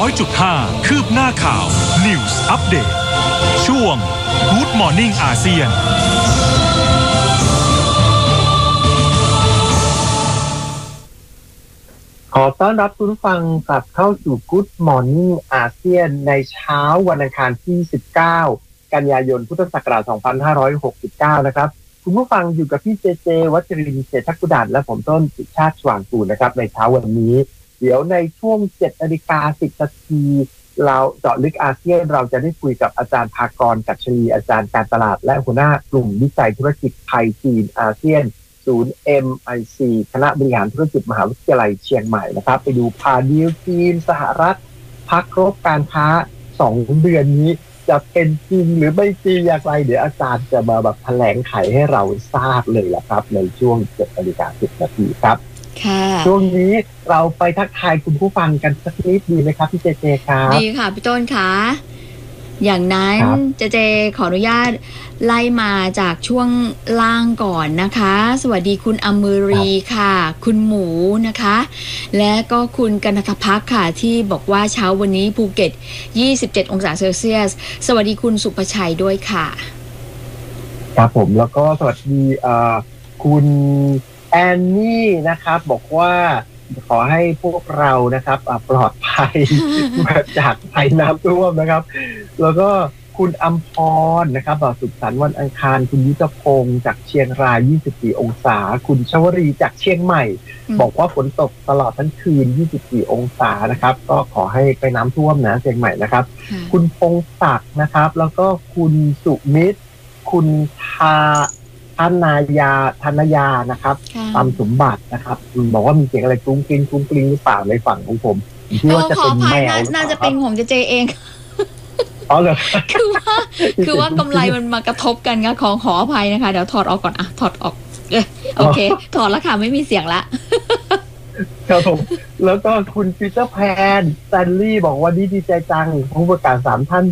100.5 คืบหน้าข่าว News Update ช่วง Good Morning อาเซียนขอต้อนรับคุณผู้ฟังกลับเข้าสู่ Good Morning อาเซียนในเช้าวันอังคารที่ 19 กันยายน พุทธศักราช 2569 นะครับคุณผู้ฟังอยู่กับพี่เจวัชรินทร์เศรษฐกุฎาษและผมต้นสุชาติชวางกูลนะครับในเช้าวันนี้เดี๋ยวในช่วง 7:10 นาทีเราเจาะลึกอาเซียนเราจะได้คุยกับอาจารย์ภากร กัจฉรีอาจารย์การตลาดและหัวหน้ากลุ่มวิจัยธุรกิจไทยจีนอาเซียนศูนย์ MIC คณะบริหารธุรกิจมหาวิทยาลัยเชียงใหม่นะครับไปดูพาดีลจีนสหรัฐพักรบการค้า2 เดือนนี้จะเป็นจริงหรือไม่จริงอย่างไรเดี๋ยวอาจารย์จะมาแบบแถลงไขให้เราทราบเลยละครับในช่วง 7:10 นาทีครับช่วงนี้เราไปทักทายคุณผู้ฟังกันสักนิดดีไหมครับพี่เจครับดีค่ะพี่ต้นคะอย่างนั้นเจขออนุญาตไล่มาจากช่วงล่างก่อนนะคะสวัสดีคุณอมรีค่ะคุณหมูนะคะและก็คุณกนทภักค่ะที่บอกว่าเช้าวันนี้ภูเก็ต27 องศาเซลเซียสสวัสดีคุณสุภชัยด้วยค่ะครับผมแล้วก็สวัสดีคุณแอนนี่นะครับบอกว่าขอให้พวกเรานะครับปลอดภัย จากภัยน้ำท่วมนะครับแล้วก็คุณอัมพรนะครับสุขสันต์วันอังคารคุณยุทธพงศ์จากเชียงราย24 องศาคุณชวรีจากเชียงใหม่บอกว่าฝนตกตลอดทั้งคืน24 องศานะครับก็ขอให้ไปน้ำท่วมนะเชียงใหม่นะครับคุณพงศักดิ์นะครับแล้วก็คุณสุมิตรคุณธนยานะครับตามสมบัตินะครับบอกว่ามีเสียงอะไรกรุ้งกริ้งหรือเปล่าในฝั่งของผมที่ว่าจะเป็นแมวน่าจะเป็นของเจเองอ๋อเหรอคือว่ากำไรมันมากระทบกันค่ะขออภัยนะคะเดี๋ยวถอดออกก่อนถอดออกโอเคถอดแล้วค่ะไม่มีเสียงละครับผมแล้วก็คุณปีเตอร์แพนสแตนลีย์บอกว่าดีใจจังผู้ประกาศ3 ท่าน